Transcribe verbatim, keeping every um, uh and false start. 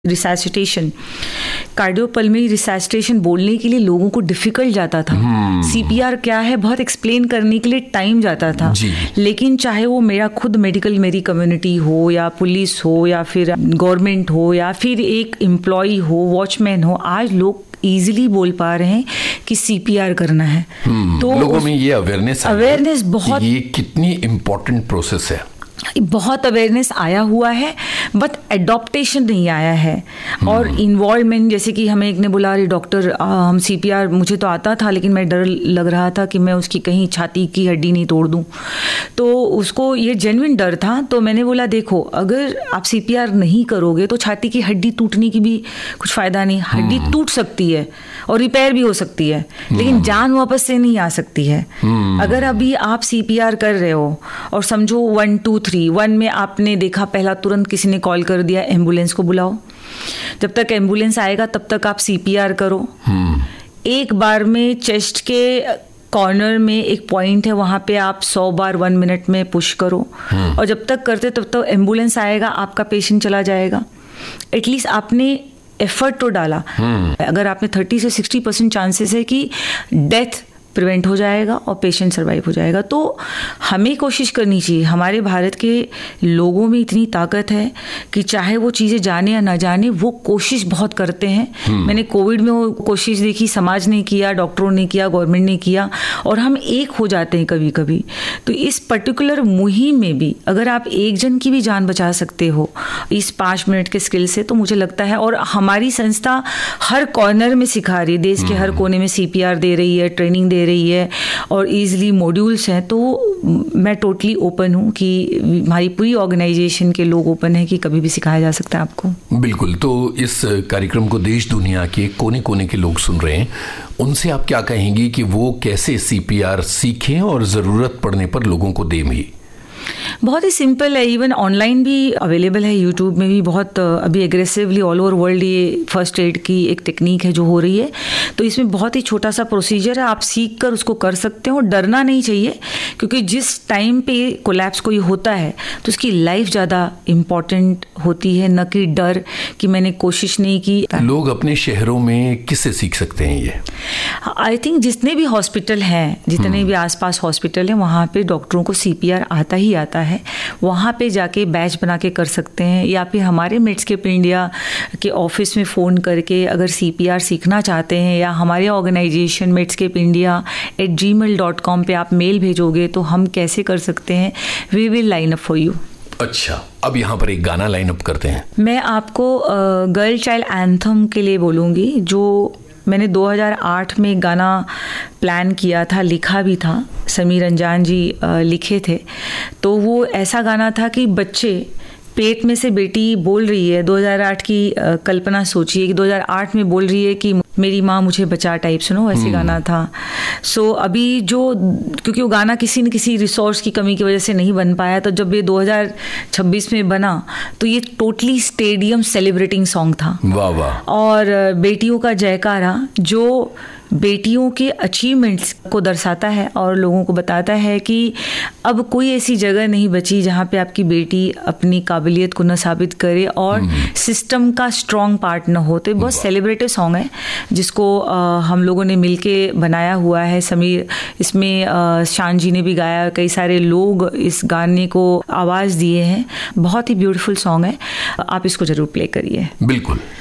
रिसैसिटेशन, cardiopulmonary रिसैसिटेशन बोलने के लिए लोगों को डिफिकल्ट जाता था। सीपीआर क्या है बहुत एक्सप्लेन करने के लिए टाइम जाता था। लेकिन चाहे वो मेरा खुद मेडिकल मेरी कम्युनिटी हो या पुलिस हो या फिर गवर्नमेंट हो या फिर एक एम्प्लॉय हो, वॉचमैन हो, आज लोग इजीली बोल पा रहे हैं कि सीपीआर करना है। तो लोगों में ये अवेयरनेस अवेयरनेस बहुत, ये कितनी इम्पोर्टेंट प्रोसेस है, बहुत अवेयरनेस आया हुआ है, बट एडॉप्टेशन नहीं आया है। और इन्वॉल्वमेंट, जैसे कि हमें एक ने बोला अरे डॉक्टर हम सीपीआर, मुझे तो आता था लेकिन मैं डर लग रहा था कि मैं उसकी कहीं छाती की हड्डी नहीं तोड़ दूं, तो उसको ये जेन्युइन डर था। तो मैंने बोला देखो अगर आप सीपीआर नहीं करोगे तो छाती की हड्डी टूटने की भी कुछ फ़ायदा नहीं। हड्डी टूट सकती है और रिपेयर भी हो सकती है, लेकिन जान वापस से नहीं आ सकती है। अगर अभी आप सीपीआर कर रहे हो और समझो वन टू थ्री वन में आपने देखा पहला, तुरंत किसी ने कॉल कर दिया एम्बुलेंस को बुलाओ, जब तक एम्बुलेंस आएगा तब तक आप सीपीआर करो। एक बार में चेस्ट के कॉर्नर में एक पॉइंट है, वहां पे आप सौ बार वन मिनट में पुश करो, और जब तक करते तब तक एम्बुलेंस आएगा, आपका पेशेंट चला जाएगा। एटलीस्ट आपने एफर्ट तो डाला। अगर आपने थर्टी से सिक्सटी परसेंट चांसेस है कि डेथ प्रिवेंट हो जाएगा और पेशेंट सर्वाइव हो जाएगा। तो हमें कोशिश करनी चाहिए, हमारे भारत के लोगों में इतनी ताकत है कि चाहे वो चीज़ें जाने या ना जाने, वो कोशिश बहुत करते हैं। मैंने कोविड में वो कोशिश देखी, समाज ने किया, डॉक्टरों ने किया, गवर्नमेंट ने किया, और हम एक हो जाते हैं कभी कभी। तो इस पर्टिकुलर मुहिम में भी अगर आप एक जन की भी जान बचा सकते हो इस पाँच मिनट के स्किल से, तो मुझे लगता है, और हमारी संस्था हर कॉर्नर में सिखा रही है, देश के हर कोने में सीपीआर दे रही है, ट्रेनिंग दे रही है, और इजीली मॉड्यूल्स हैं। तो मैं टोटली ओपन हूं कि हमारी पूरी ऑर्गेनाइजेशन के लोग ओपन है कि कभी भी सिखाया जा सकता है आपको। बिल्कुल। तो इस कार्यक्रम को देश दुनिया के कोने कोने के लोग सुन रहे हैं, उनसे आप क्या कहेंगी कि वो कैसे सीपीआर सीखें और ज़रूरत पड़ने पर लोगों को दें भी? बहुत ही सिंपल है, इवन ऑनलाइन भी अवेलेबल है, यूट्यूब में भी बहुत अभी एग्रेसिवली ऑल ओवर वर्ल्ड ये फर्स्ट एड की एक टेक्निक है जो हो रही है। तो इसमें बहुत ही छोटा सा प्रोसीजर है, आप सीख कर उसको कर सकते हो। डरना नहीं चाहिए, क्योंकि जिस टाइम पे कोलैप्स कोई होता है तो उसकी लाइफ ज़्यादा इम्पॉर्टेंट होती है, न कि डर कि मैंने कोशिश नहीं की। लोग अपने शहरों में किससे सीख सकते हैं ये? आई थिंक जितने भी हॉस्पिटल हैं, जितने भी आसपास हॉस्पिटल हैं, वहाँ पे डॉक्टरों को सीपीआर आता ही आता है। वहाँ पे जाके बैच बना के कर सकते हैं, या फिर हमारे मेडस्केप इंडिया के ऑफिस में फ़ोन करके अगर सीपीआर सीखना चाहते हैं, या हमारे organisation Medscape India at ji mail dot com पे आप मेल भेजोगे तो हम कैसे कर सकते हैं, we will line up for you. अच्छा, अब यहाँ पर एक गाना लाइन अप करते हैं। मैं आपको गर्ल चाइल्ड एंथम के लिए बोलूँगी, जो मैंने दो हज़ार आठ में एक गाना प्लान किया था, लिखा भी था, समीर अंजान जी लिखे थे। तो वो ऐसा गाना था कि बच्चे पेट में से बेटी बोल रही है, दो हज़ार आठ की कल्पना सोचिए कि दो हज़ार आठ में बोल रही है कि मेरी माँ मुझे बचा, टाइप सुनो, ऐसे गाना था। सो so, अभी जो, क्योंकि वो गाना किसी न किसी रिसोर्स की कमी की वजह से नहीं बन पाया, तो जब ये दो हज़ार छब्बीस में बना तो ये टोटली स्टेडियम सेलिब्रेटिंग सॉन्ग था। वाह वाह। और बेटियों का जयकारा जो बेटियों के अचीवमेंट्स को दर्शाता है और लोगों को बताता है कि अब कोई ऐसी जगह नहीं बची जहाँ पे आपकी बेटी अपनी काबिलियत को न साबित करे और सिस्टम का स्ट्रॉन्ग पार्ट न हो। तो बहुत सेलिब्रेटिव सॉन्ग है जिसको आ, हम लोगों ने मिलके बनाया हुआ है। समीर, इसमें आ, शान जी ने भी गाया, कई सारे लोग इस गाने को आवाज़ दिए हैं। बहुत ही ब्यूटीफुल सॉन्ग है, आप इसको ज़रूर प्ले करिए। बिल्कुल।